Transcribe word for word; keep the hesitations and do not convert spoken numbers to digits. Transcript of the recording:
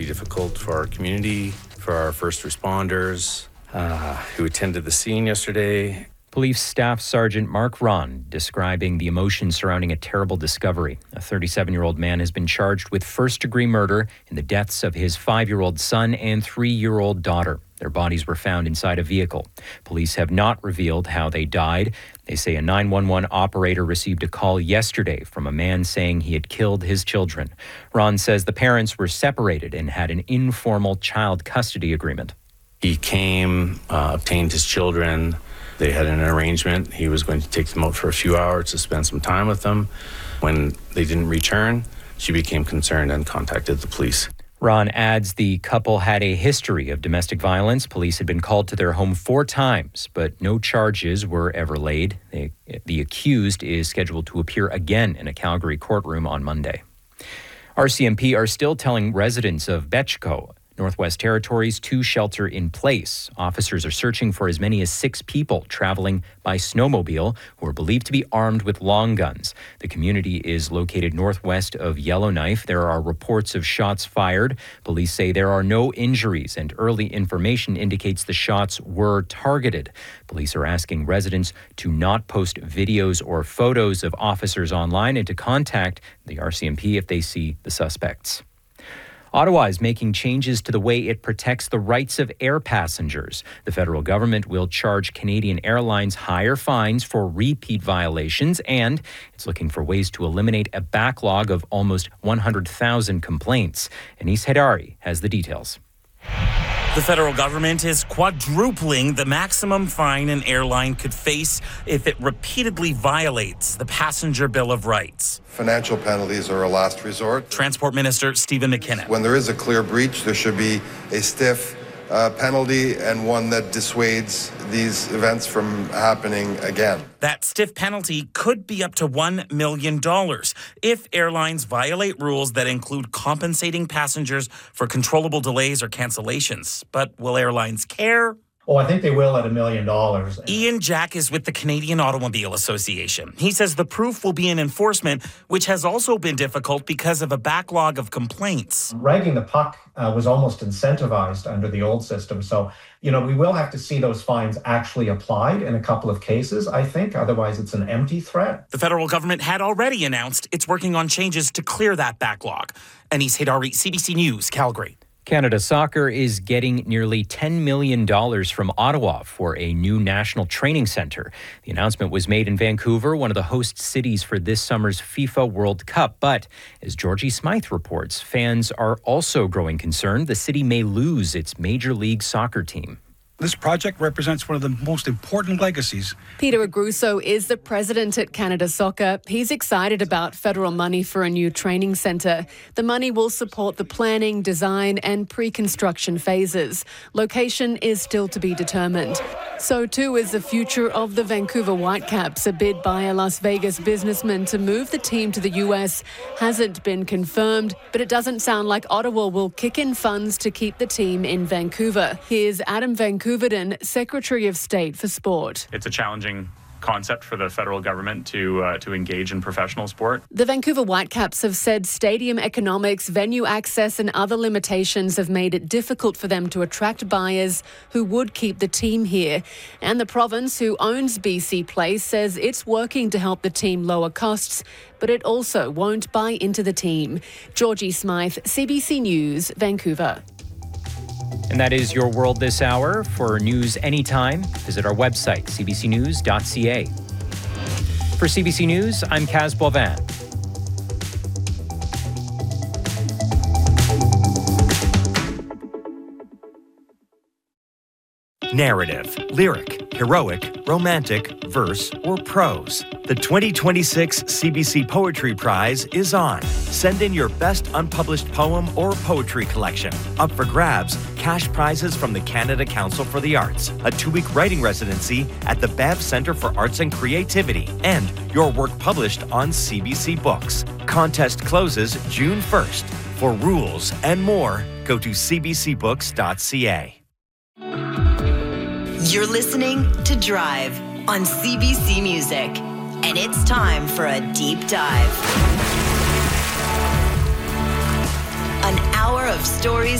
difficult for our community, for our first responders uh, who attended the scene yesterday. Police Staff Sergeant Mark Ron describing the emotions surrounding a terrible discovery. A thirty-seven-year-old man has been charged with first-degree murder in the deaths of his five-year-old son and three-year-old daughter. Their bodies were found inside a vehicle. Police have not revealed how they died. They say a nine one one operator received a call yesterday from a man saying he had killed his children. Ron says the parents were separated and had an informal child custody agreement. He came, uh, obtained his children. They had an arrangement. He was going to take them out for a few hours to spend some time with them. When they didn't return, she became concerned and contacted the police. Ron adds the couple had a history of domestic violence. Police had been called to their home four times, but no charges were ever laid. They, the accused is scheduled to appear again in a Calgary courtroom on Monday. R C M P are still telling residents of Betchko, Northwest Territories, to shelter in place. Officers are searching for as many as six people traveling by snowmobile who are believed to be armed with long guns. The community is located northwest of Yellowknife. There are reports of shots fired. Police say there are no injuries, and early information indicates the shots were targeted. Police are asking residents to not post videos or photos of officers online and to contact the R C M P if they see the suspects. Ottawa is making changes to the way it protects the rights of air passengers. The federal government will charge Canadian Airlines higher fines for repeat violations, and it's looking for ways to eliminate a backlog of almost one hundred thousand complaints. Anis Hedari has the details. The federal government is quadrupling the maximum fine an airline could face if it repeatedly violates the Passenger Bill of Rights. Financial penalties are a last resort. Transport Minister Stephen McKinnon. When there is a clear breach, there should be a stiff uh, penalty and one that dissuades these events from happening again. That stiff penalty could be up to one million dollars if airlines violate rules that include compensating passengers for controllable delays or cancellations. But will airlines care? Oh, I think they will at a million dollars. Ian Jack is with the Canadian Automobile Association. He says the proof will be in enforcement, which has also been difficult because of a backlog of complaints. Ragging the puck uh, was almost incentivized under the old system. So, you know, we will have to see those fines actually applied in a couple of cases, I think. Otherwise, it's an empty threat. The federal government had already announced it's working on changes to clear that backlog. Anis Hedari, C B C News, Calgary. Canada Soccer is getting nearly ten million dollars from Ottawa for a new national training centre. The announcement was made in Vancouver, one of the host cities for this summer's FIFA World Cup. But as Georgie Smythe reports, fans are also growing concerned the city may lose its Major League Soccer team. This project represents one of the most important legacies. Peter Agruso is the president at Canada Soccer. He's excited about federal money for a new training centre. The money will support the planning, design and pre-construction phases. Location is still to be determined. So too is the future of the Vancouver Whitecaps. A bid by a Las Vegas businessman to move the team to the U S hasn't been confirmed, but it doesn't sound like Ottawa will kick in funds to keep the team in Vancouver. Here's Adam Vancouver, Secretary of State for Sport. It's a challenging concept for the federal government to uh, to engage in professional sport. The Vancouver Whitecaps have said stadium economics, venue access and other limitations have made it difficult for them to attract buyers who would keep the team here. And the province, who owns B C Place, says it's working to help the team lower costs, but it also won't buy into the team. Georgie Smythe, C B C News, Vancouver. And that is your world this hour. For news anytime, visit our website, c b c news dot c a. For C B C News, I'm Kaz Boivin. Narrative, lyric, heroic, romantic, verse, or prose. The twenty twenty-six C B C Poetry Prize is on. Send in your best unpublished poem or poetry collection. Up for grabs, cash prizes from the Canada Council for the Arts, a two-week writing residency at the Bev Centre for Arts and Creativity, and your work published on C B C Books. Contest closes June first. For rules and more, go to c b c books dot c a. You're listening to Drive on C B C Music, and it's time for a deep dive. An hour of stories